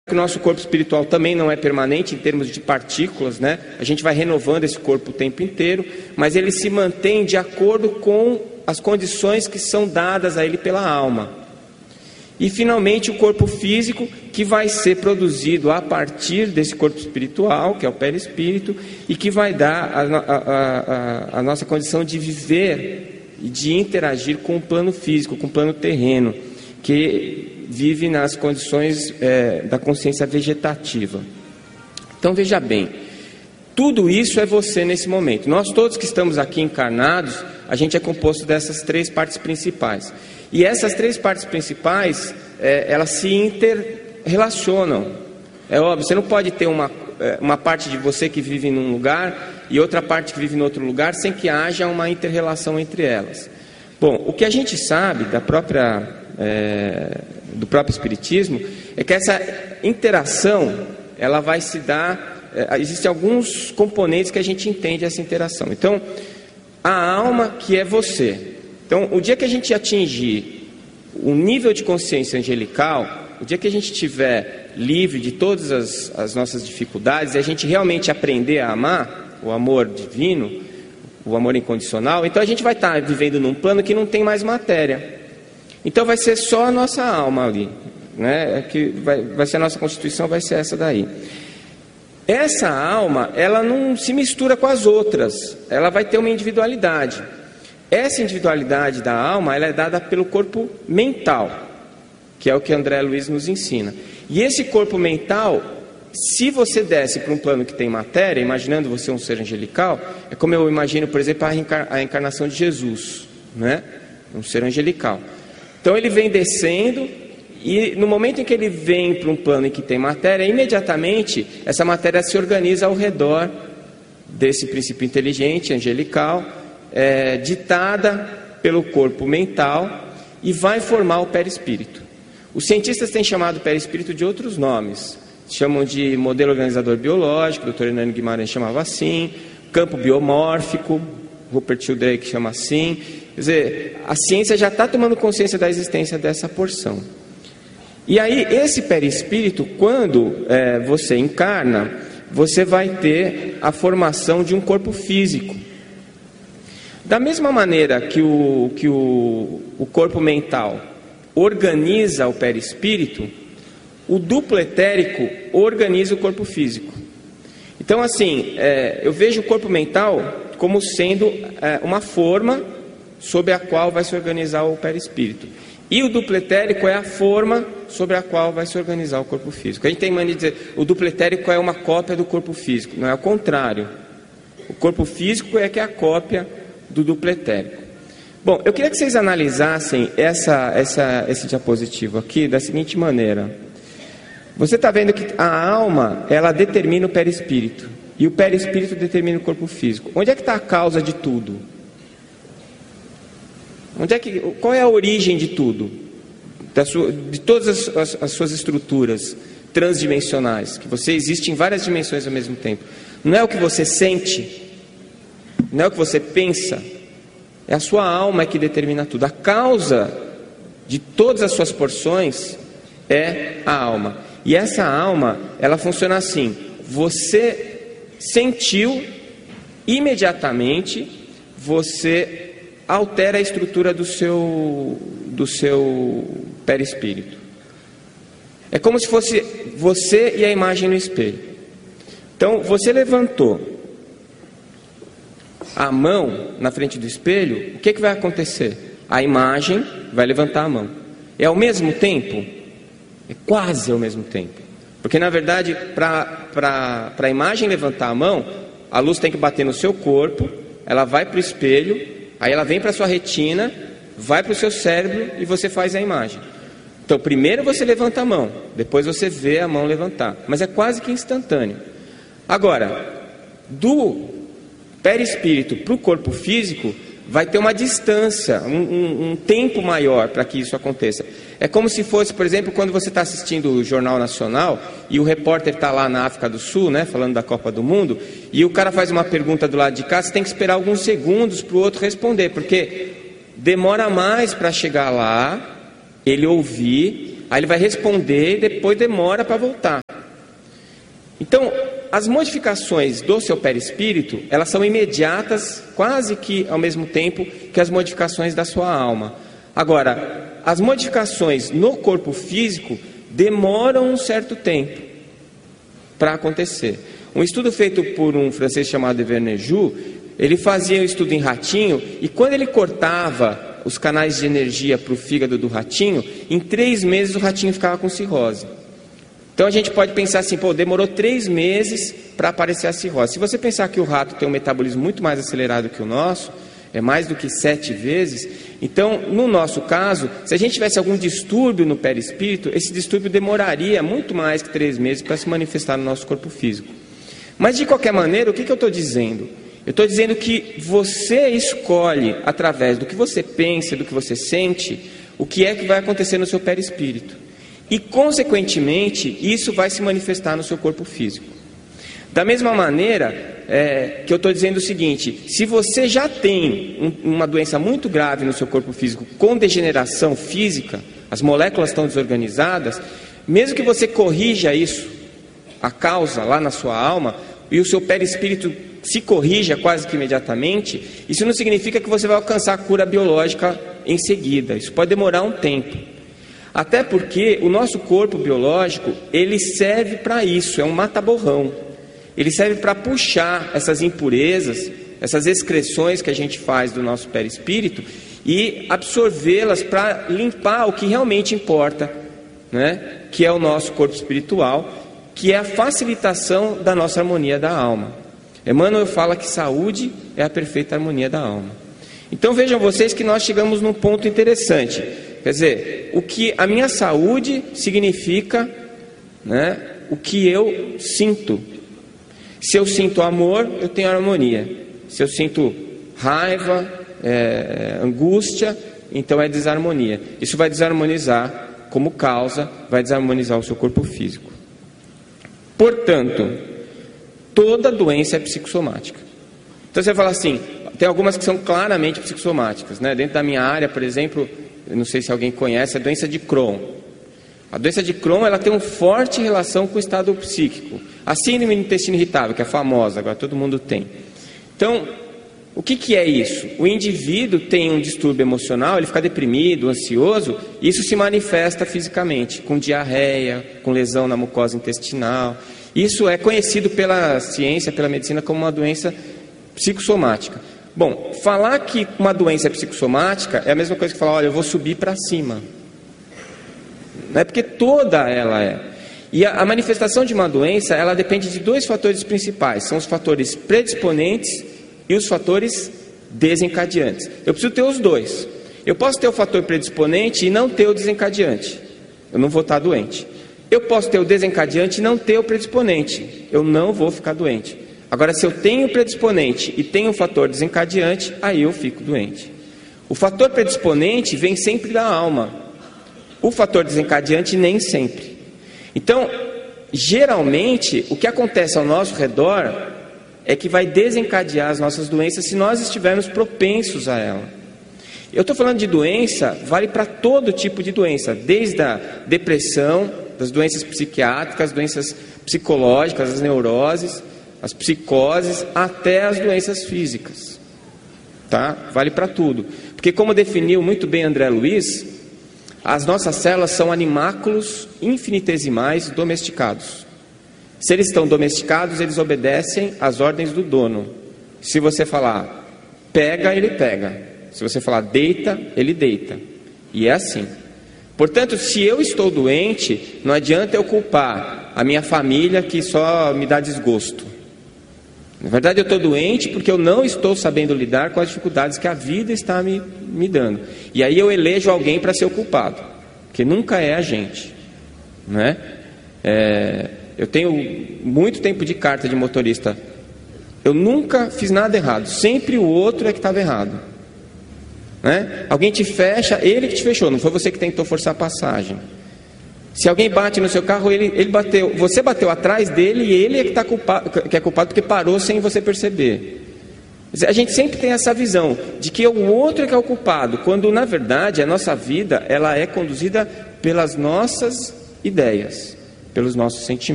que o nosso corpo espiritual também não é permanente em termos de partículas, né? A gente vai renovando esse corpo o tempo inteiro, mas ele se mantém de acordo com as condições que são dadas a ele pela alma. E finalmente o corpo físico, que vai ser produzido a partir desse corpo espiritual, que é o perispírito, e que vai dar a nossa condição de viver e de interagir com o plano físico, com o plano terreno, que vive nas condições da consciência vegetativa. Então veja bem, tudo isso é você nesse momento. Nós todos que estamos aqui encarnados, a gente é composto dessas três partes principais. E essas três partes principais, elas se interrelacionam. É óbvio, você não pode ter uma parte de você que vive num lugar e outra parte que vive em outro lugar sem que haja uma inter-relação entre elas. Bom, o que a gente sabe do próprio Espiritismo é que essa interação, ela vai se dar, existem alguns componentes que a gente entende essa interação. Então, a alma que é você. Então, o dia que a gente atingir o nível de consciência angelical, o dia que a gente estiver livre de todas as nossas dificuldades e a gente realmente aprender a amar, o amor divino, o amor incondicional, então a gente vai estar vivendo num plano que não tem mais matéria. Então vai ser só a nossa alma ali, né? Que vai ser a nossa constituição, vai ser essa daí. Essa alma, ela não se mistura com as outras, ela vai ter uma individualidade. Essa individualidade da alma, ela é dada pelo corpo mental, que é o que André Luiz nos ensina. E esse corpo mental, se você desce para um plano que tem matéria, imaginando você um ser angelical, é como eu imagino, por exemplo, a encarnação de Jesus, né? Um ser angelical. Então ele vem descendo e no momento em que ele vem para um plano em que tem matéria, imediatamente essa matéria se organiza ao redor desse princípio inteligente, angelical, ditada pelo corpo mental e vai formar o perispírito. Os cientistas têm chamado o perispírito de outros nomes. Chamam de modelo organizador biológico, o Dr. Hernani Guimarães chamava assim, campo biomórfico, Rupert Sheldrake chama assim. Quer dizer, a ciência já está tomando consciência da existência dessa porção. E aí, esse perispírito, quando você encarna, você vai ter a formação de um corpo físico. Da mesma maneira que o corpo mental organiza o perispírito, o duplo etérico organiza o corpo físico. Então, assim, eu vejo o corpo mental como sendo uma forma sobre a qual vai se organizar o perispírito. E o duplo etérico é a forma sobre a qual vai se organizar o corpo físico. A gente tem mania de dizer, o duplo etérico é uma cópia do corpo físico. Não é o contrário. O corpo físico é que é a cópia do duplo etérico. Bom, eu queria que vocês analisassem esse diapositivo aqui da seguinte maneira. Você está vendo que a alma, ela determina o perispírito. E o perispírito determina o corpo físico. Onde é que está a causa de tudo? Qual é a origem de tudo? De todas as suas estruturas transdimensionais, que você existe em várias dimensões ao mesmo tempo. Não é o que você sente, não é o que você pensa, é a sua alma que determina tudo. A causa de todas as suas porções é a alma. E essa alma, ela funciona assim: você sentiu, imediatamente você altera a estrutura do seu perispírito. É como se fosse você e a imagem no espelho. Então, você levantou a mão na frente do espelho, o que vai acontecer? A imagem vai levantar a mão. É ao mesmo tempo? É quase ao mesmo tempo. Porque, na verdade, para a imagem levantar a mão, a luz tem que bater no seu corpo, ela vai para o espelho, aí ela vem para a sua retina, vai para o seu cérebro e você faz a imagem. Então, primeiro você levanta a mão, depois você vê a mão levantar. Mas é quase que instantâneo. Agora, do perispírito para o corpo físico, vai ter uma distância, um tempo maior para que isso aconteça. É como se fosse, por exemplo, quando você está assistindo o Jornal Nacional e o repórter está lá na África do Sul, né, falando da Copa do Mundo, e o cara faz uma pergunta do lado de cá, você tem que esperar alguns segundos para o outro responder, porque demora mais para chegar lá, ele ouvir, Aí ele vai responder e depois demora para voltar. Então, as modificações do seu perispírito, elas são imediatas, quase que ao mesmo tempo que as modificações da sua alma. Agora, as modificações no corpo físico demoram um certo tempo para acontecer. Um estudo feito por um francês chamado Vernejoux, ele fazia um estudo em ratinho, e quando ele cortava os canais de energia para o fígado do ratinho, em 3 meses o ratinho ficava com cirrose. Então a gente pode pensar assim, demorou 3 meses para aparecer a cirrose. Se você pensar que o rato tem um metabolismo muito mais acelerado que o nosso, é mais do que 7 vezes, então no nosso caso, se a gente tivesse algum distúrbio no perispírito, esse distúrbio demoraria muito mais que 3 meses para se manifestar no nosso corpo físico. Mas de qualquer maneira, o que eu estou dizendo? Eu estou dizendo que você escolhe, através do que você pensa, do que você sente, o que é que vai acontecer no seu perispírito. E, consequentemente, isso vai se manifestar no seu corpo físico. Da mesma maneira que eu estou dizendo o seguinte, se você já tem uma doença muito grave no seu corpo físico, com degeneração física, as moléculas estão desorganizadas, mesmo que você corrija isso, a causa lá na sua alma, e o seu perispírito se corrija quase que imediatamente, isso não significa que você vai alcançar a cura biológica em seguida. Isso pode demorar um tempo. Até porque o nosso corpo biológico, ele serve para isso, é um mata-borrão. Ele serve para puxar essas impurezas, essas excreções que a gente faz do nosso perispírito e absorvê-las para limpar o que realmente importa, né? Que é o nosso corpo espiritual, que é a facilitação da nossa harmonia da alma. Emmanuel fala que saúde é a perfeita harmonia da alma. Então vejam vocês que nós chegamos num ponto interessante. Quer dizer, o que a minha saúde significa, né, o que eu sinto. Se eu sinto amor, eu tenho harmonia. Se eu sinto raiva, angústia, então é desarmonia. Isso vai desarmonizar, como causa, vai desarmonizar o seu corpo físico. Portanto, toda doença é psicossomática. Então você fala assim, tem algumas que são claramente psicossomáticas, né? Dentro da minha área, por exemplo, eu não sei se alguém conhece, a doença de Crohn. A doença de Crohn, ela tem uma forte relação com o estado psíquico. A síndrome do intestino irritável, que é famosa, agora todo mundo tem. Então, o que é isso? O indivíduo tem um distúrbio emocional, ele fica deprimido, ansioso, e isso se manifesta fisicamente, com diarreia, com lesão na mucosa intestinal. Isso é conhecido pela ciência, pela medicina, como uma doença psicossomática. Bom, falar que uma doença é psicossomática é a mesma coisa que falar, olha, eu vou subir para cima. Não é porque toda ela é. E a manifestação de uma doença, ela depende de 2 fatores principais. São os fatores predisponentes e os fatores desencadeantes. Eu preciso ter os 2. Eu posso ter o fator predisponente e não ter o desencadeante. Eu não vou estar doente. Eu posso ter o desencadeante e não ter o predisponente. Eu não vou ficar doente. Agora, se eu tenho o predisponente e tenho o fator desencadeante, aí eu fico doente. O fator predisponente vem sempre da alma. O fator desencadeante nem sempre. Então, geralmente, o que acontece ao nosso redor é que vai desencadear as nossas doenças se nós estivermos propensos a ela. Eu estou falando de doença, vale para todo tipo de doença, desde a depressão, das doenças psiquiátricas, doenças psicológicas, as neuroses, as psicoses, até as doenças físicas. Tá? Vale para tudo. Porque como definiu muito bem André Luiz, as nossas células são animáculos infinitesimais domesticados. Se eles estão domesticados, eles obedecem às ordens do dono. Se você falar pega, ele pega. Se você falar deita, ele deita. E é assim. Portanto, se eu estou doente, não adianta eu culpar a minha família que só me dá desgosto. Na verdade, eu estou doente porque eu não estou sabendo lidar com as dificuldades que a vida está me dando. E aí eu elejo alguém para ser o culpado, que nunca é a gente, né? Eu tenho muito tempo de carta de motorista. Eu nunca fiz nada errado. Sempre o outro é que estava errado, né? Alguém te fecha, ele que te fechou. Não foi você que tentou forçar a passagem. Se alguém bate no seu carro, ele bateu. Você bateu atrás dele e ele é que é culpado porque parou sem você perceber. A gente sempre tem essa visão de que o outro é que é o culpado, quando na verdade a nossa vida ela é conduzida pelas nossas ideias, pelos nossos sentimentos.